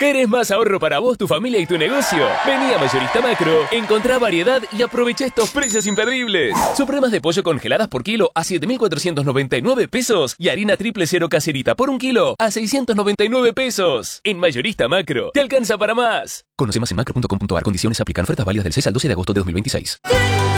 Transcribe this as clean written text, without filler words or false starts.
¿Querés más ahorro para vos, tu familia y tu negocio? Vení a Mayorista Macro, encontrá variedad y aprovecha estos precios imperdibles. Supremas de pollo congeladas por kilo a 7.499 pesos y harina triple cero caserita por 1 kilo a 699 pesos. En Mayorista Macro, te alcanza para más. Conoce más en macro.com.ar. Condiciones aplican. Ofertas válidas del 6 al 12 de agosto de 2026.